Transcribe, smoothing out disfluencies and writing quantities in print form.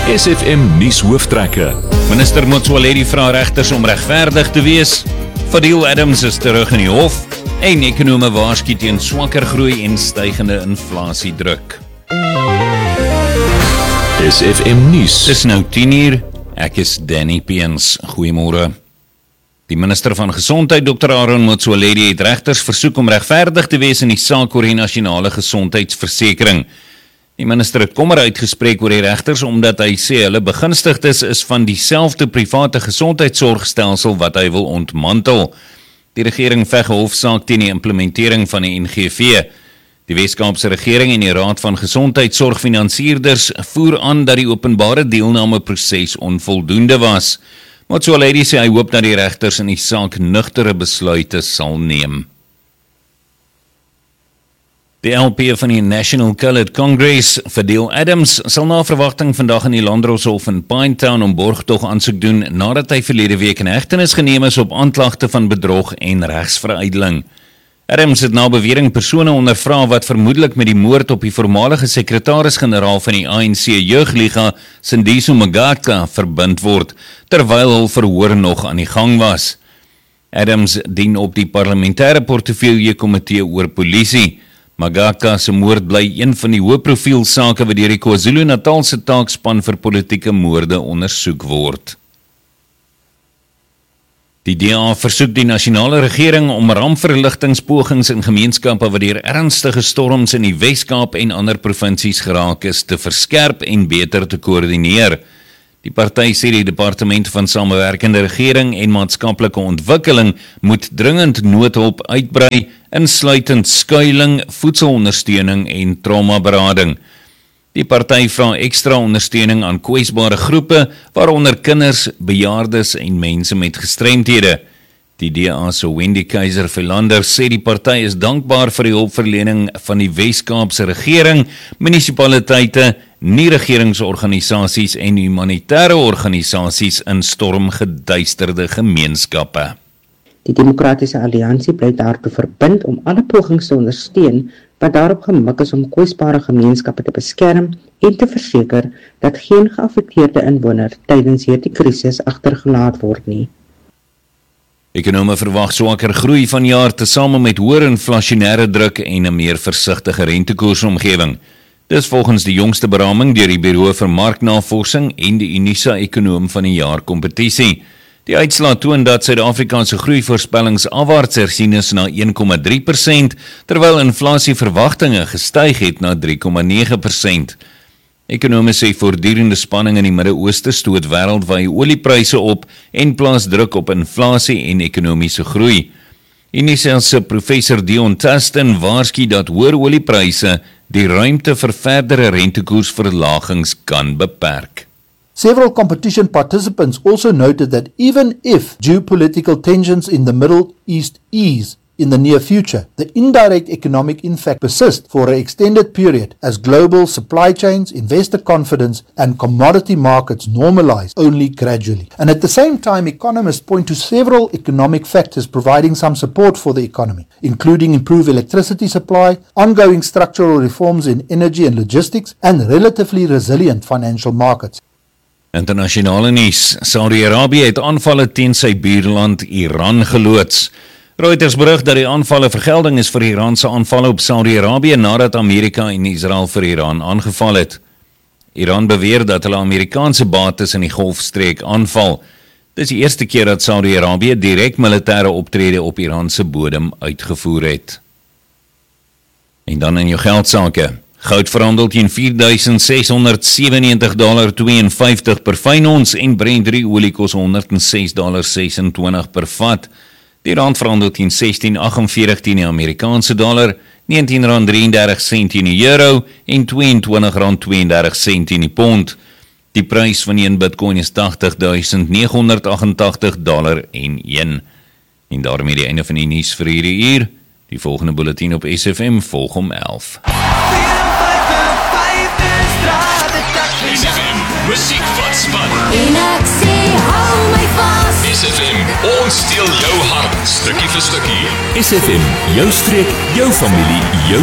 SFM nuus hooftrekke. Minister Motsoaledi vra regters om regverdig te wees. Fadil Adams is terug in die hof. En ekonome waarsku teen swakker groei en stygende inflasiedruk. SFM nuus. Dis nou 10:00. Ek is Danny Peens. Goeiemôre. Die minister van Gesondheid, Dr. Aaron Motsoaledi, het regters versoek om regverdig te wees in die saak oor die nasionale gesondheidsversekering. Die minister het kommer uitgespreek oor die regters omdat hy sê hulle begunstigdes is van dieselfde private gesondheidsorgstelsel wat hy wil ontmantel. Die regering veg 'n hofsaak teen die implementering van die NGV. Die Weskaapse regering en die Raad van Gesondheidsorgfinansierders voer aan dat die openbare deelnameproses onvoldoende was. Motsoaledi sê hy hoop dat die regters in die saak nugtere besluite sal neem. Die LP van die National Coloured Congress, Fadil Adams, sal na verwagting vandag in die Landdroshof in Pinetown om borgtog aansoek doen nadat hy verlede week in hegtenis geneem is op aanklagte van bedrog en regsveruideling. Adams het na bewering persone ondervra wat vermoedelik met die moord op die voormalige sekretaris-generaal van die ANC Jeugliga, Sindiso Magaka, verbind word, terwyl hul verhoor nog aan die gang was. Adams dien op die parlementêre portefeulje komitee oor polisie. Magaka se moord bly een van die hoë-profiel sake wat deur die KwaZulu-Natalse taakspan vir politieke moorde ondersoek word. Die DA versoek die nasionale regering om rampverligtingspogings in gemeenskappe wat deur ernstige storms in die Wes-Kaap en ander provinsies geraak is te verskerp en beter te koördineer. Die party sê die departement van samewerkende regering en maatskaplike ontwikkeling moet dringend noodhulp uitbrei, insluitend skuiling, voedselondersteuning en traumaberading. Die party vra ekstra ondersteuning aan kwesbare groepe, waaronder kinders, bejaardes en mense met gestremthede. Die DA se Wendy Keiser-Philander sê die party is dankbaar vir die hulpverlening van die Wes-Kaapse regering, munisipaliteite, nie-regeringsorganisasies en humanitêre organisasies in stormgeduisterde gemeenskappe. Die Demokratiese Alliansie bly daartoe verbind om alle pogings te ondersteun wat daarop gemik is om kwesbare gemeenskappe te beskerm en te verseker dat geen geaffekteerde inwoner tydens hierdie krisis agtergelaat word nie. Ekonome verwag swakker groei vanjaar tesame met hoër inflasionêre druk en 'n meer versigtige rentekoersomgewing. Dis volgens die jongste beraming deur die Buro vir Marknavorsing en die Unisa Ekonoom van die jaar kompetisie. Die uitslae toon dat Suid-Afrikaanse groeivoorspellings afwaarts hersien is na 1,3%, terwyl inflasieverwagtinge gestyg het na 3,9%. Ekonome sê voortdurende spanning in die Midde-Ooste stoot wêreldwye oliepryse op en plaas druk op inflasie en ekonomiese groei. Unisa se professor Dion Taston waarsku dat hoër oliepryse die ruimte vir verdere rentekoersverlagings kan beperk. Several competition participants also noted that even if geopolitical tensions in the Middle East ease in the near future, the indirect economic impact persists for an extended period as global supply chains, investor confidence and commodity markets normalize only gradually. And at the same time, economists point to several economic factors providing some support for the economy, including improved electricity supply, ongoing structural reforms in energy and logistics, and relatively resilient financial markets. Internasionale nuus. Saudi-Arabië het aanvalle teen sy buurland Iran geloods. Reuters berig dat die aanvalle vergelding is vir Iran se aanvalle op Saudi-Arabië nadat Amerika en Israel vir Iran aangeval het. Iran beweer dat hulle Amerikaanse bates in die Golfstreek aanval. Dis die eerste keer dat Saudi-Arabië direk militêre optrede op Iran se bodem uitgevoer het. En dan in jou geldsake. Goud verhandel teen $4,697.52 per fyn ons en Brent olie kos $106.26 per vat. Die rand verhandel teen 16,48 teen die Amerikaanse dollar, R19.33 teen die euro en R22.32 teen die pond. Die prys van 1 Bitcoin is $80,988 en daarmee die einde van die nuus vir hierdie uur. Die volgende bulletin op SFM volg om 11. SFM, musiek wat span. En ek sê, hou my vas. SFM, ons steel jou hart, stukkie vir stukkie. SFM, jou streek, jou familie, jou